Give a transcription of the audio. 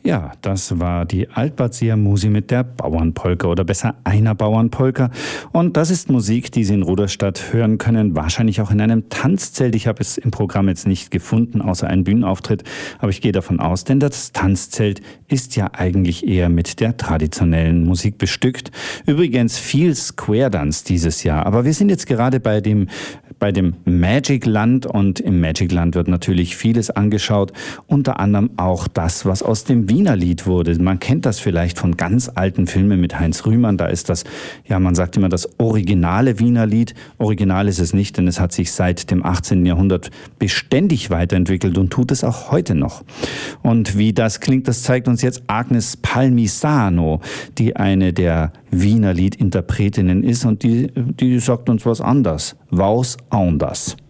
Ja, das war die Altbadzieher Musi mit der Bauernpolka oder besser einer Bauernpolka. Und das ist Musik, die Sie in Ruderstadt hören können, wahrscheinlich auch in einem Tanzzelt. Ich habe es im Programm jetzt nicht gefunden, außer einen Bühnenauftritt, aber ich gehe davon aus, denn das Tanzzelt ist ja eigentlich eher mit der traditionellen Musik bestückt. Übrigens viel Square Dance dieses Jahr, aber wir sind jetzt gerade bei dem Magic Land und im Magic Land wird natürlich vieles angeschaut, unter anderem auch das, was aus dem Wiener Lied wurde. Man kennt das vielleicht von ganz alten Filmen mit Heinz Rühmann. Da ist das, ja, man sagt immer das originale Wiener Lied. Original ist es nicht, denn es hat sich seit dem 18. Jahrhundert beständig weiterentwickelt und tut es auch heute noch. Und wie das klingt, das zeigt uns jetzt Agnes Palmisano, die eine der Wiener Liedinterpretinnen ist und die sagt uns was anderes. Was anders.